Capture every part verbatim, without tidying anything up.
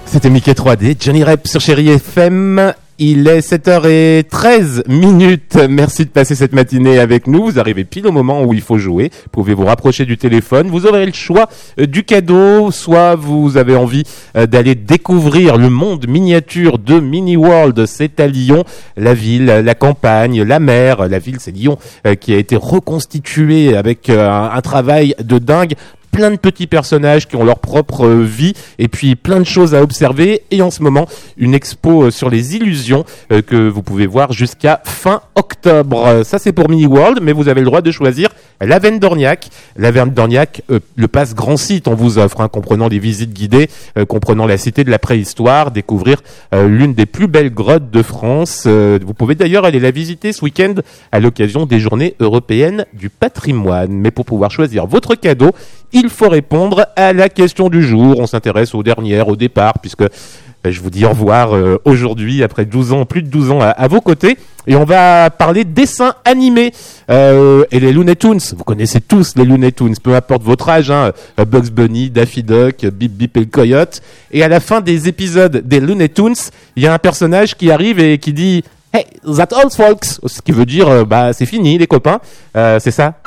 C'était Mickey trois D, Johnny Rep sur Chérie F M. Il est sept heures treize minutes. Merci de passer cette matinée avec nous. Vous arrivez pile au moment où il faut jouer. Vous pouvez vous rapprocher du téléphone. Vous aurez le choix euh, du cadeau. Soit vous avez envie euh, d'aller découvrir le monde miniature de Mini World. C'est à Lyon. La ville, la campagne, la mer. La ville, c'est Lyon euh, qui a été reconstituée avec euh, un, un travail de dingue. Plein de petits personnages qui ont leur propre euh, vie et puis plein de choses à observer et en ce moment une expo euh, sur les illusions euh, que vous pouvez voir jusqu'à fin octobre. Euh, ça c'est pour Mini World, mais vous avez le droit de choisir la Veine d'Orniac. La Veine d'Orniac, euh, le pass grand site on vous offre, hein, comprenant des visites guidées, euh, comprenant la cité de la préhistoire, découvrir euh, l'une des plus belles grottes de France. Euh, vous pouvez d'ailleurs aller la visiter ce week-end à l'occasion des Journées européennes du patrimoine. Mais pour pouvoir choisir votre cadeau, il faut répondre à la question du jour. On s'intéresse aux dernières, au départ, puisque ben, je vous dis au revoir euh, aujourd'hui, après douze ans, plus de douze ans à, à vos côtés. Et on va parler dessins animés euh, et les Looney Tunes. Vous connaissez tous les Looney Tunes, peu importe votre âge, hein, Bugs Bunny, Daffy Duck, Bip Bip et le Coyote. Et à la fin des épisodes des Looney Tunes, il y a un personnage qui arrive et qui dit « Hey, that's all, folks !» Ce qui veut dire euh, « Bah, c'est fini, les copains. Euh, » C'est ça.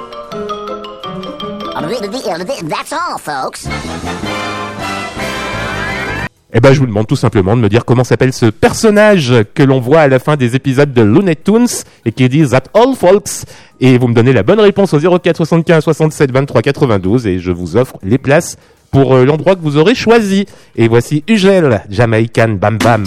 That's all, folks. Eh ben, je vous demande tout simplement de me dire comment s'appelle ce personnage que l'on voit à la fin des épisodes de Looney Tunes et qui dit That all folks. Et vous me donnez la bonne réponse au zéro quatre soixante-quinze soixante-sept vingt-trois quatre-vingt-douze et je vous offre les places pour euh, l'endroit que vous aurez choisi. Et voici Ugel, Jamaican Bam Bam.